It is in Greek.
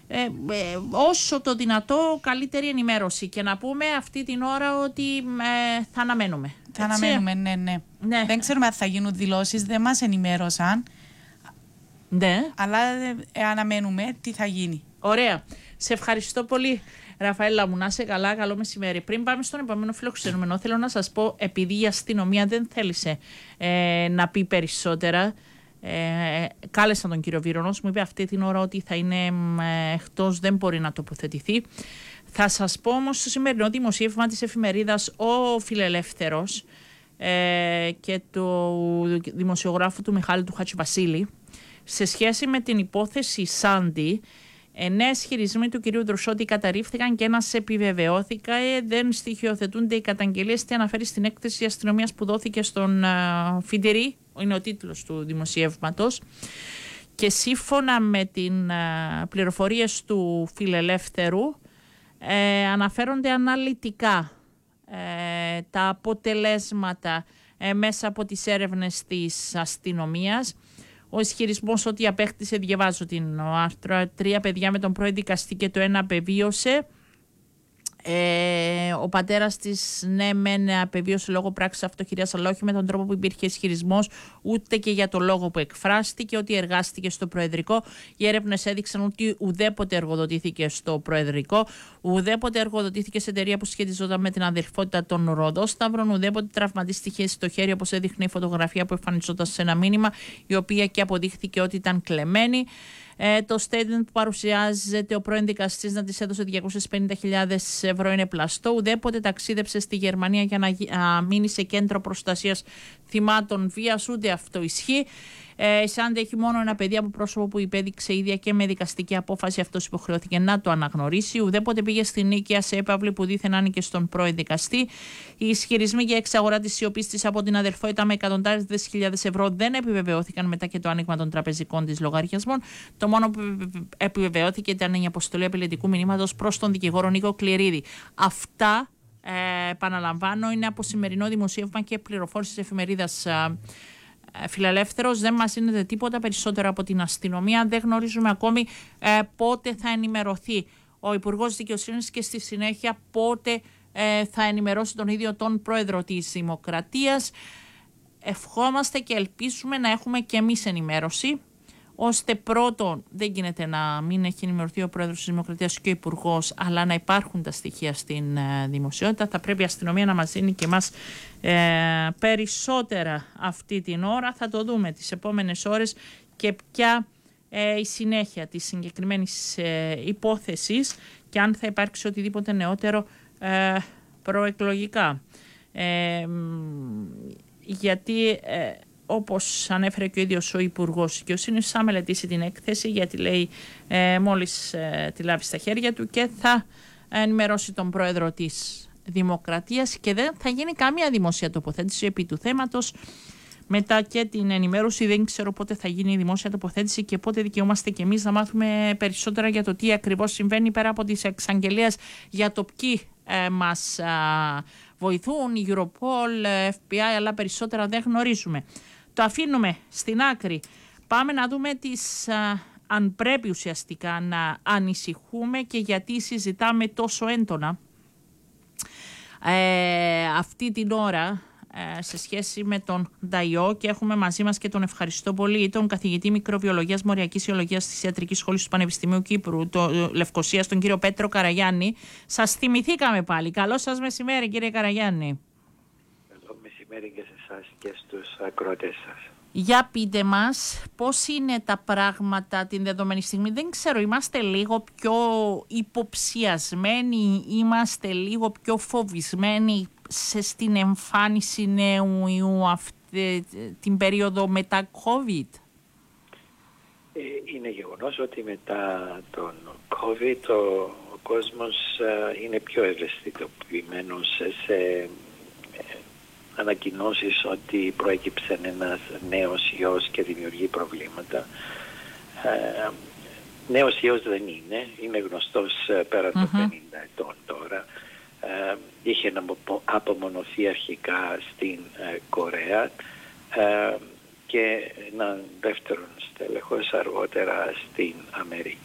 όσο το δυνατό καλύτερη ενημέρωση και να πούμε αυτή την ώρα ότι θα αναμένουμε. Θα αναμένουμε, ναι. Δεν ξέρουμε αν θα γίνουν δηλώσεις, δεν μας ενημέρωσαν. Ναι. Αλλά αναμένουμε τι θα γίνει. Ωραία. Σε ευχαριστώ πολύ, Ραφαέλα μου. Να είσαι καλά, καλό μεσημέρι. Πριν πάμε στον επόμενο φιλοξενούμενο, θέλω να σας πω, επειδή η αστυνομία δεν θέλησε να πει περισσότερα, κάλεσα τον κύριο Βύρονος, μου είπε αυτή την ώρα ότι θα είναι εκτός, δεν μπορεί να τοποθετηθεί. Θα σας πω όμως στο σημερινό δημοσίευμα της εφημερίδας Ο Φιλελεύθερος και του δημοσιογράφου του Μιχάλη του Χατζηβασίλη σε σχέση με την υπόθεση Σάντι. Νέες χειρισμοί του κυρίου Δρουσότη καταρρίφθηκαν και ένας επιβεβαιώθηκε. Δεν στοιχειοθετούνται οι καταγγελίες. Τι αναφέρει στην έκθεση της αστυνομίας που δόθηκε στον Φιντηρή, είναι ο τίτλος του δημοσιεύματος. Και σύμφωνα με την πληροφορίες του Φιλελεύθερου, αναφέρονται αναλυτικά τα αποτελέσματα μέσα από τις έρευνες της αστυνομίας. Ο ισχυρισμός ότι απέκτησε, διαβάζω την άρθρο, 3 παιδιά με τον πρώην δικαστή και το ένα απεβίωσε. Ο πατέρας της, ναι, μεν απεβίωσε λόγω πράξης αυτοχειρίας, αλλά όχι με τον τρόπο που υπήρχε ισχυρισμός, ούτε και για το λόγο που εκφράστηκε, ότι εργάστηκε στο Προεδρικό. Οι έρευνες έδειξαν ότι ουδέποτε εργοδοτήθηκε στο Προεδρικό, ουδέποτε εργοδοτήθηκε σε εταιρεία που σχετιζόταν με την αδελφότητα των Ροδόσταυρων, ουδέποτε τραυματίστηκε στο χέρι, όπως έδειχνε η φωτογραφία που εμφανιζόταν σε ένα μήνυμα, η οποία και αποδείχθηκε ότι ήταν κλεμμένη. Το statement που παρουσιάζεται ο πρώην δικαστής να της έδωσε 250.000 ευρώ είναι πλαστό. Ουδέποτε ταξίδεψε στη Γερμανία για να μείνει σε κέντρο προστασίας θυμάτων βίας, ούτε αυτό ισχύει. Η Σάντι έχει μόνο ένα παιδί από πρόσωπο που υπέδειξε ίδια και με δικαστική απόφαση αυτός υποχρεώθηκε να το αναγνωρίσει. Ουδέποτε πήγε στην Νίκαια σε έπαυλη που δήθεν άνοικε στον πρώην δικαστή. Οι ισχυρισμοί για εξαγορά της σιωπής της από την αδελφότητα με εκατοντάδες χιλιάδες ευρώ δεν επιβεβαιώθηκαν μετά και το άνοιγμα των τραπεζικών της λογαριασμών. Το μόνο που επιβεβαιώθηκε ήταν η αποστολή απειλητικού μηνύματος προς τον δικηγόρο Νίκο Κληρίδη. Αυτά, επαναλαμβάνω, είναι από σημερινό δημοσίευμα και πληροφόρηση της εφημερίδας Φιλελεύθερος. Δεν μας δίνεται τίποτα περισσότερο από την αστυνομία. Δεν γνωρίζουμε ακόμη πότε θα ενημερωθεί ο Υπουργός Δικαιοσύνης και στη συνέχεια πότε θα ενημερώσει τον ίδιο τον Πρόεδρο της Δημοκρατίας. Ευχόμαστε και ελπίζουμε να έχουμε και εμείς ενημέρωση, ώστε πρώτον δεν γίνεται να μην έχει ενημερωθεί ο Πρόεδρος της Δημοκρατίας και ο Υπουργός, αλλά να υπάρχουν τα στοιχεία στην δημοσιότητα. Θα πρέπει η αστυνομία να μας δίνει και εμάς περισσότερα αυτή την ώρα. Θα το δούμε τις επόμενες ώρες και ποια η συνέχεια της συγκεκριμένης υπόθεσης και αν θα υπάρξει οτιδήποτε νεότερο προεκλογικά. Γιατί όπως ανέφερε και ο ίδιος ο Υπουργός Δικαιοσύνης, θα μελετήσει την έκθεση, γιατί λέει μόλις τη λάβει στα χέρια του, και θα ενημερώσει τον Πρόεδρο της Δημοκρατίας και δεν θα γίνει καμία δημόσια τοποθέτηση επί του θέματος. Μετά και την ενημέρωση δεν ξέρω πότε θα γίνει η δημόσια τοποθέτηση και πότε δικαιούμαστε και εμείς να μάθουμε περισσότερα για το τι ακριβώς συμβαίνει, πέρα από τις εξαγγελίες για το ποιοι μας βοηθούν, η Europol, FBI, αλλά περισσότερα δεν γνωρίζουμε. Το αφήνουμε στην άκρη. Πάμε να δούμε αν πρέπει ουσιαστικά να ανησυχούμε και γιατί συζητάμε τόσο έντονα αυτή την ώρα σε σχέση με τον Νταϊό, και έχουμε μαζί μας και τον ευχαριστώ πολύ τον καθηγητή μικροβιολογίας μοριακής ιολογίας της Ιατρικής Σχολής του Πανεπιστημίου Κύπρου, Λευκωσίας, τον κύριο Πέτρο Καραγιάννη. Σας θυμηθήκαμε πάλι. Καλό σας μεσημέρι, κύριε Καραγιάννη. Καλό μεσημέρι και σε εσάς και στους ακροατές σας. Για πείτε μας πώς είναι τα πράγματα την δεδομένη στιγμή. Δεν ξέρω, είμαστε λίγο πιο υποψιασμένοι, είμαστε λίγο πιο φοβισμένοι στην εμφάνιση νέου ιού αυτή την περίοδο μετά COVID. Είναι γεγονός ότι μετά τον COVID ο κόσμος είναι πιο ευαισθητοποιημένος σε ανακοινώσεις ότι προέκυψε ένας νέος ιός και δημιουργεί προβλήματα. Νέος ιός δεν είναι γνωστός πέραν των 50 ετών τώρα. Είχε απομονωθεί αρχικά στην Κορέα και έναν δεύτερον στέλεχος αργότερα στην Αμερική.